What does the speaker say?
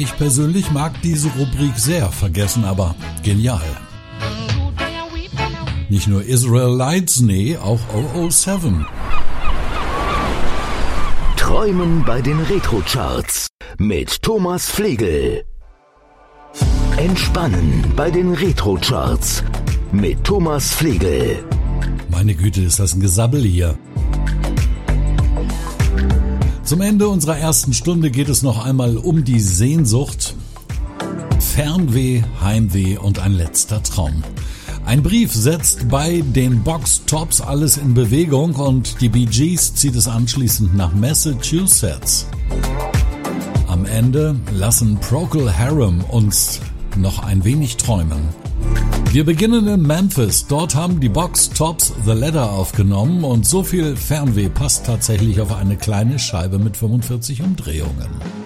Ich persönlich mag diese Rubrik sehr, vergessen aber genial. Nicht nur Israelites, nee, auch 007. Träumen bei den Retro-Charts mit Thomas Flegel. Entspannen bei den Retro-Charts mit Thomas Flegel. Meine Güte, ist das ein Gesabbel hier. Zum Ende unserer ersten Stunde geht es noch einmal um die Sehnsucht, Fernweh, Heimweh und ein letzter Traum. Ein Brief setzt bei den Box Tops alles in Bewegung und die Bee Gees zieht es anschließend nach Massachusetts. Am Ende lassen Procol Harum uns noch ein wenig träumen. Wir beginnen in Memphis. Dort haben die Box Tops The Letter aufgenommen und so viel Fernweh passt tatsächlich auf eine kleine Scheibe mit 45 Umdrehungen.